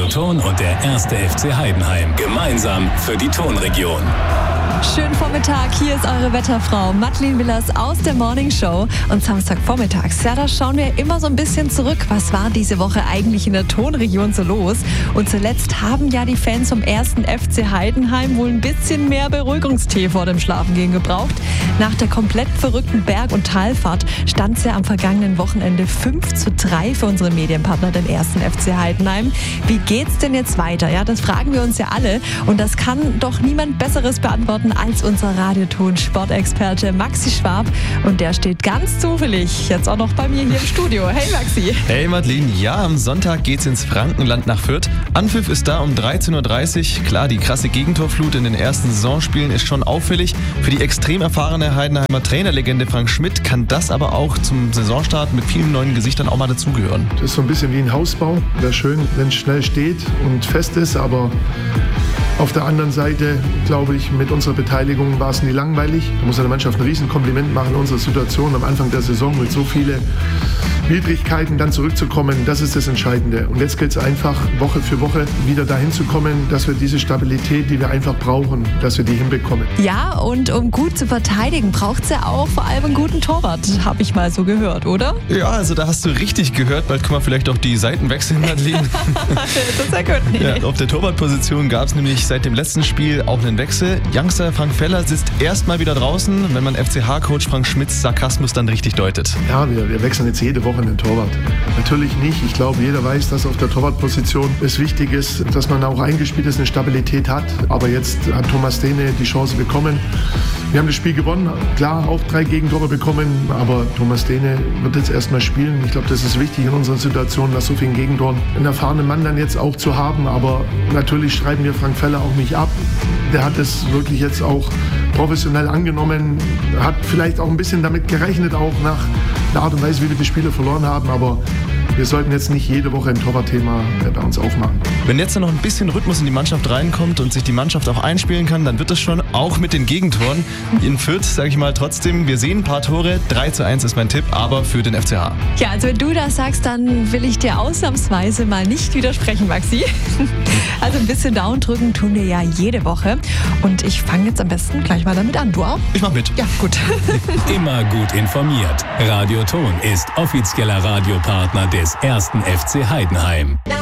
Ton und der 1. FC Heidenheim. Gemeinsam für die Tonregion. Schönen Vormittag, hier ist eure Wetterfrau Madeleine Willers aus der Morning Show. Und Samstagvormittags, ja, da schauen wir immer so ein bisschen zurück. Was war diese Woche eigentlich in der Tonregion so los? Und zuletzt haben ja die Fans vom 1. FC Heidenheim wohl ein bisschen mehr Beruhigungstee vor dem Schlafengehen gebraucht. Nach der komplett verrückten Berg- und Talfahrt stand es ja am vergangenen Wochenende 5:3 für unsere Medienpartner, den 1. FC Heidenheim. Wie geht's denn jetzt weiter? Ja, das fragen wir uns ja alle. Und das kann doch niemand Besseres beantworten als unser Radioton-Sportexperte Maxi Schwab. Und der steht ganz zufällig jetzt auch noch bei mir hier im Studio. Hey Maxi. Hey Madeleine, ja, am Sonntag geht's ins Frankenland nach Fürth. Anpfiff ist da um 13:30 Uhr. Klar, die krasse Gegentorflut in den ersten Saisonspielen ist schon auffällig. Für die extrem erfahrene Heidenheimer Trainerlegende Frank Schmidt kann das aber auch zum Saisonstart mit vielen neuen Gesichtern auch mal dazugehören. Das ist so ein bisschen wie ein Hausbau. Wäre schön, wenn es schnell steht und fest ist, aber auf der anderen Seite, glaube ich, mit unserer Beteiligung war es nie langweilig. Da muss der Mannschaft ein Riesenkompliment machen in unserer Situation am Anfang der Saison mit so vielen Widrigkeiten dann zurückzukommen. Das ist das Entscheidende. Und jetzt gilt es einfach, Woche für Woche wieder dahin zu kommen, dass wir diese Stabilität, die wir einfach brauchen, dass wir die hinbekommen. Ja, und um gut zu verteidigen, braucht es ja auch vor allem einen guten Torwart, habe ich mal so gehört, oder? Ja, also da hast du richtig gehört. Bald können wir vielleicht auch die Seiten wechseln, Madeleine. Das ist ja gut. Ja, auf der Torwartposition gab es nämlich seit dem letzten Spiel auch einen Wechsel. Youngster Frank Feller sitzt erstmal wieder draußen, wenn man FCH-Coach Frank Schmidts Sarkasmus dann richtig deutet. Ja, wir wechseln jetzt jede Woche den Torwart. Natürlich nicht. Ich glaube, jeder weiß, dass auf der Torwartposition es wichtig ist, dass man auch eingespielt ist, eine Stabilität hat. Aber jetzt hat Thomas Dehne die Chance bekommen. Wir haben das Spiel gewonnen. Klar, auch 3 Gegentore bekommen. Aber Thomas Dehne wird jetzt erstmal spielen. Ich glaube, das ist wichtig in unserer Situation, nach so vielen Gegentoren einen erfahrenen Mann dann jetzt auch zu haben. Aber natürlich schreiben wir Frank Feller auch nicht ab. Der hat es wirklich jetzt auch professionell angenommen, hat vielleicht auch ein bisschen damit gerechnet, auch nach der Art und Weise, wie wir die Spiele verloren haben, aber wir sollten jetzt nicht jede Woche ein Torwartthema bei uns aufmachen. Wenn jetzt noch ein bisschen Rhythmus in die Mannschaft reinkommt und sich die Mannschaft auch einspielen kann, dann wird es schon, auch mit den Gegentoren. In Fürth, sage ich mal trotzdem, wir sehen ein paar Tore, 3:1 ist mein Tipp, aber für den FCH. Ja, also wenn du das sagst, dann will ich dir ausnahmsweise mal nicht widersprechen, Maxi. Also ein bisschen Daumen drücken tun wir ja jede Woche. Und ich fange jetzt am besten gleich mal damit an. Du auch? Ich mach mit. Ja, gut. Immer gut informiert. Radio Ton ist offizieller Radiopartner des 1. FC Heidenheim.